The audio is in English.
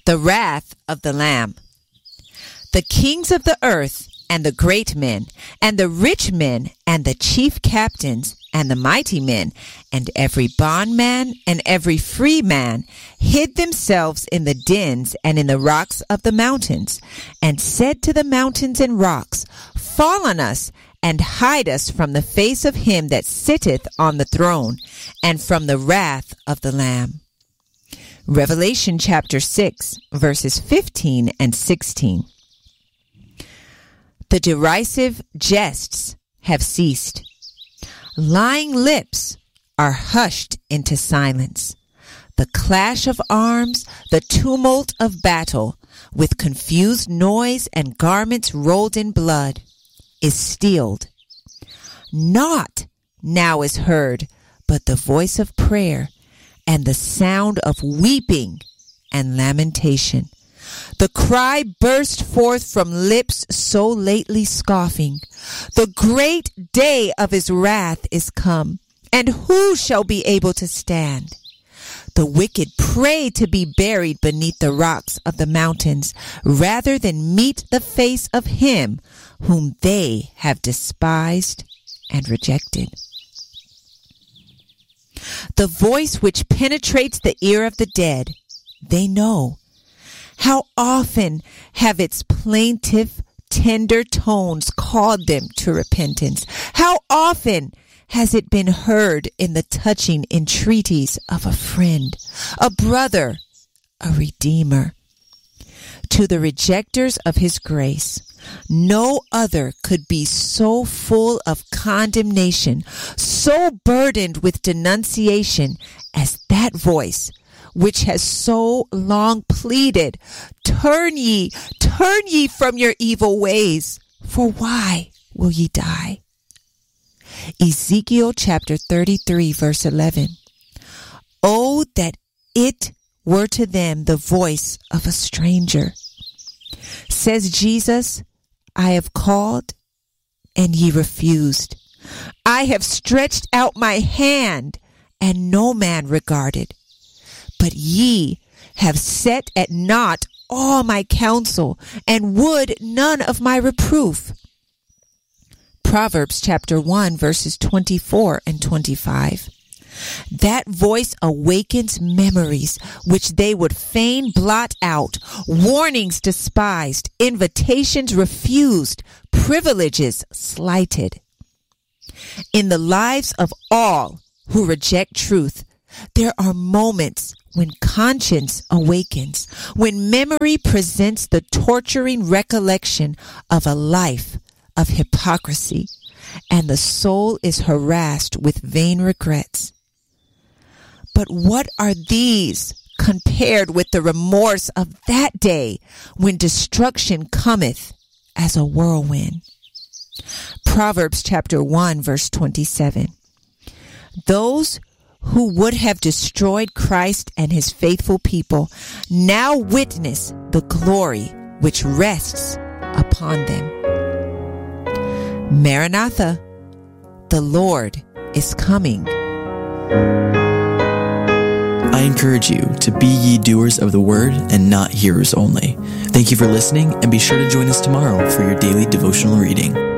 The wrath of the Lamb. The kings of the earth, and the great men, and the rich men, and the chief captains, and the mighty men, and every bondman and every free man hid themselves in the dens and in the rocks of the mountains, and said to the mountains and rocks, Fall on us, and hide us from the face of him that sitteth on the throne, and from the wrath of the Lamb. Revelation chapter 6, verses 15 and 16. The derisive jests have ceased. Lying lips are hushed into silence. The clash of arms, the tumult of battle, with confused noise and garments rolled in blood, is stilled. Naught now is heard but the voice of prayer and the sound of weeping and lamentation. The cry burst forth from lips so lately scoffing. The great day of his wrath is come, and who shall be able to stand? The wicked pray to be buried beneath the rocks of the mountains, rather than meet the face of him whom they have despised and rejected. The voice which penetrates the ear of the dead, they know. How often have its plaintive, tender tones called them to repentance? How often has it been heard in the touching entreaties of a friend, a brother, a redeemer? To the rejectors of his grace, no other could be so full of condemnation, so burdened with denunciation as that voice which has so long pleaded, turn ye from your evil ways, for why will ye die? Ezekiel chapter 33, verse 11. Oh, that it were to them the voice of a stranger. Says Jesus, I have called, and ye refused. I have stretched out my hand, and no man regarded. But ye have set at naught all my counsel, and would none of my reproof. Proverbs chapter 1, verses 24 and 25. That voice awakens memories which they would fain blot out, warnings despised, invitations refused, privileges slighted. In the lives of all who reject truth, there are moments when conscience awakens, when memory presents the torturing recollection of a life of hypocrisy, and the soul is harassed with vain regrets. But what are these compared with the remorse of that day when destruction cometh as a whirlwind? Proverbs chapter 1, verse 27. Those who would have destroyed Christ and his faithful people now witness the glory which rests upon them. Maranatha, the Lord is coming. I encourage you to be ye doers of the word and not hearers only. Thank you for listening, and be sure to join us tomorrow for your daily devotional reading.